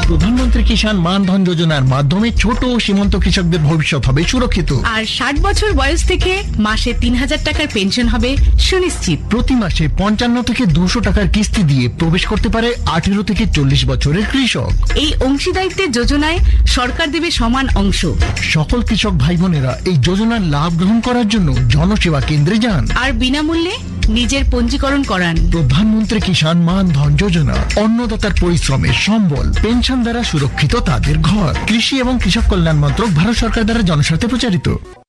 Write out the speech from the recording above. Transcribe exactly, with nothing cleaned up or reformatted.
প্রধানমন্ত্রী কিষাণ মান ধন যোজনার মাধ্যমে ছোট ও সীমান্ত কৃষকদের ভবিষ্যৎ হবে সুরক্ষিত। আর ষাট বছর বয়স থেকে মাসে তিন হাজার টাকার পেনশন হবে সুনিশ্চিত। প্রতি মাসে পঞ্চান্ন থেকে দুশো টাকার কিস্তি দিয়ে প্রবেশ করতে পারে আঠেরো থেকে চল্লিশ বছরের কৃষক। এই অংশীদারিত্বের যোজনায় সরকার দেবে সমান অংশ। সকল কৃষক ভাই বোনেরা এই যোজনার লাভ গ্রহণ করার জন্য জনসেবা কেন্দ্রে যান আর বিনামূল্যে নিজের পঞ্জীকরণ করান। প্রধানমন্ত্রী কিষাণ মান ধন যোজনা, অন্নদাতার পরিশ্রমের সম্বল, পেনশন দ্বারা সুরক্ষিত তাদের ঘর। কৃষি এবং কৃষক কল্যাণ মন্ত্রক, ভারত সরকার দ্বারা জনস্বার্থে প্রচারিত।